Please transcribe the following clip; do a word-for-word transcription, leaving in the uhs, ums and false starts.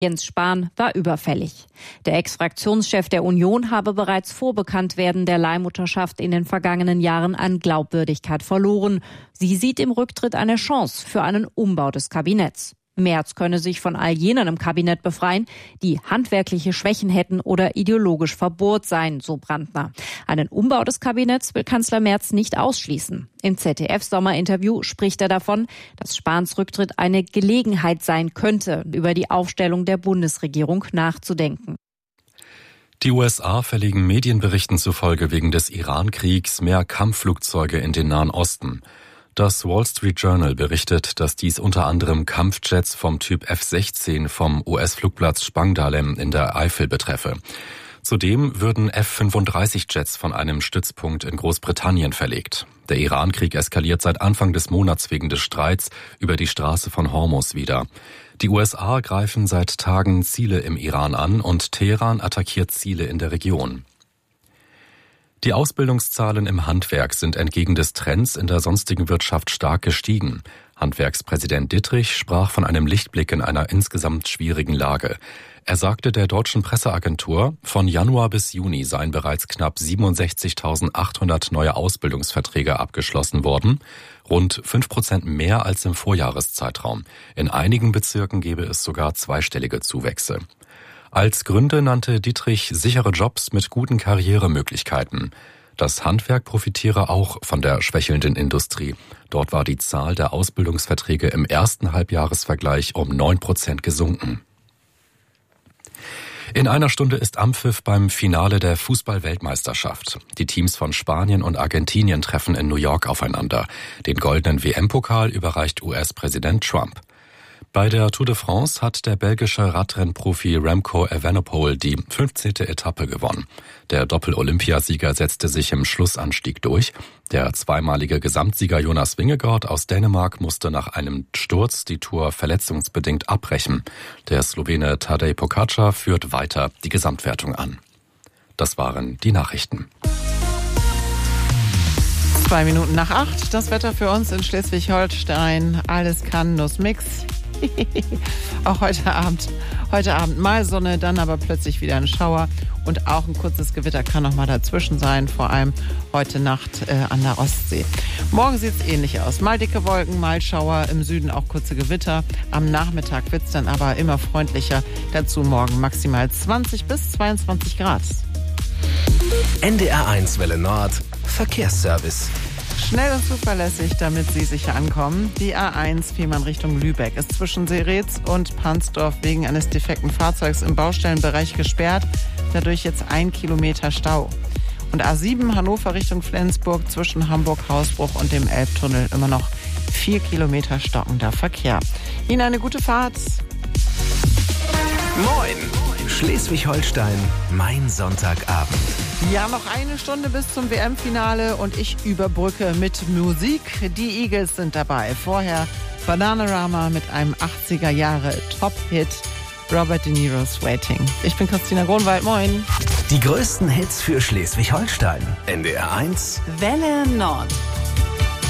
Jens Spahn war überfällig. Der Ex-Fraktionschef der Union habe bereits vor Bekanntwerden der Leihmutterschaft in den vergangenen Jahren an Glaubwürdigkeit verloren. Sie sieht im Rücktritt eine Chance für einen Umbau des Kabinetts. Merz könne sich von all jenen im Kabinett befreien, die handwerkliche Schwächen hätten oder ideologisch verbohrt seien, so Brandner. Einen Umbau des Kabinetts will Kanzler Merz nicht ausschließen. Im Z D F-Sommerinterview spricht er davon, dass Spahns Rücktritt eine Gelegenheit sein könnte, über die Aufstellung der Bundesregierung nachzudenken. Die U S A verlegen Medienberichten zufolge wegen des Iran-Kriegs mehr Kampfflugzeuge in den Nahen Osten. Das Wall Street Journal berichtet, dass dies unter anderem Kampfjets vom Typ F sechzehn vom U S-Flugplatz Spangdahlem in der Eifel betreffe. Zudem würden F fünfunddreißig Jets von einem Stützpunkt in Großbritannien verlegt. Der Iran-Krieg eskaliert seit Anfang des Monats wegen des Streits über die Straße von Hormuz wieder. Die U S A greifen seit Tagen Ziele im Iran an und Teheran attackiert Ziele in der Region. Die Ausbildungszahlen im Handwerk sind entgegen des Trends in der sonstigen Wirtschaft stark gestiegen. Handwerkspräsident Dittrich sprach von einem Lichtblick in einer insgesamt schwierigen Lage. Er sagte der deutschen Presseagentur, von Januar bis Juni seien bereits knapp siebenundsechzigtausendachthundert neue Ausbildungsverträge abgeschlossen worden, rund fünf Prozent mehr als im Vorjahreszeitraum. In einigen Bezirken gebe es sogar zweistellige Zuwächse. Als Gründe nannte Dittrich sichere Jobs mit guten Karrieremöglichkeiten. Das Handwerk profitiere auch von der schwächelnden Industrie. Dort war die Zahl der Ausbildungsverträge im ersten Halbjahresvergleich um neun Prozent gesunken. In einer Stunde ist Anpfiff beim Finale der Fußball-Weltmeisterschaft. Die Teams von Spanien und Argentinien treffen in New York aufeinander. Den goldenen W M-Pokal überreicht U S-Präsident Trump. Bei der Tour de France hat der belgische Radrennprofi Remco Evenepoel die fünfzehnte Etappe gewonnen. Der Doppel-Olympiasieger setzte sich im Schlussanstieg durch. Der zweimalige Gesamtsieger Jonas Vingegaard aus Dänemark musste nach einem Sturz die Tour verletzungsbedingt abbrechen. Der Slowene Tadej Pogačar führt weiter die Gesamtwertung an. Das waren die Nachrichten. Zwei Minuten nach acht. Das Wetter für uns in Schleswig-Holstein. Alles kann Nussmix. Auch heute Abend, heute Abend mal Sonne, dann aber plötzlich wieder ein Schauer und auch ein kurzes Gewitter kann noch mal dazwischen sein, vor allem heute Nacht äh, an der Ostsee. Morgen sieht es ähnlich aus, mal dicke Wolken, mal Schauer, im Süden auch kurze Gewitter. Am Nachmittag wird es dann aber immer freundlicher, dazu morgen maximal zwanzig bis zweiundzwanzig Grad. N D R eins Welle Nord, Verkehrsservice. Schnell und zuverlässig, damit Sie sicher ankommen. Die A eins Fehmarn Richtung Lübeck ist zwischen Seretz und Pansdorf wegen eines defekten Fahrzeugs im Baustellenbereich gesperrt. Dadurch jetzt ein Kilometer Stau. Und A sieben Hannover Richtung Flensburg zwischen Hamburg-Hausbruch und dem Elbtunnel immer noch vier Kilometer stockender Verkehr. Ihnen eine gute Fahrt. Moin! Schleswig-Holstein, mein Sonntagabend. Ja, noch eine Stunde bis zum W M-Finale und ich überbrücke mit Musik. Die Eagles sind dabei. Vorher Bananarama mit einem achtziger-Jahre-Top-Hit, Robert De Niro's Waiting. Ich bin Christina Gronwald, moin. Die größten Hits für Schleswig-Holstein. N D R eins Welle Nord.